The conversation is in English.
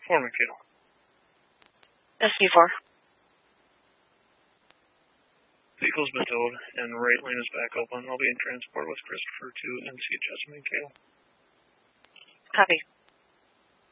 4 Mikhail. SC4. Vehicle's been towed, and right lane is back open. I'll be in transport with Christopher to NC Adjustment Mikhail. Copy.